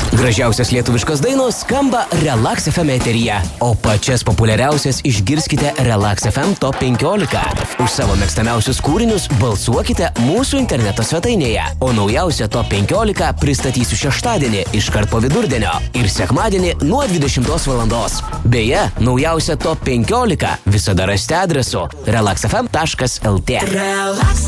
Gražiausias lietuviškos dainos skamba Relax FM eteryje, o pačias populiariausias išgirskite Relax FM Top 15. Už savo mėgstamiausius kūrinius balsuokite mūsų interneto svetainėje, o naujausią Top 15 pristatysiu šeštadienį iškart po vidurdienio ir sekmadienį nuo 20 valandos. Beje, naujausią Top 15 visada rasite adresu relaxfm.lt. Relax